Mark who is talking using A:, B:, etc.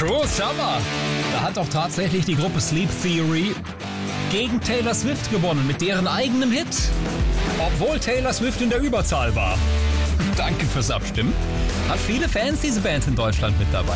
A: Cruel Summer. Da hat doch tatsächlich die Gruppe Sleep Theory gegen Taylor Swift gewonnen mit deren eigenem Hit. Obwohl Taylor Swift in der Überzahl war. Danke fürs Abstimmen. Hat viele Fans, diese Band in Deutschland mit dabei.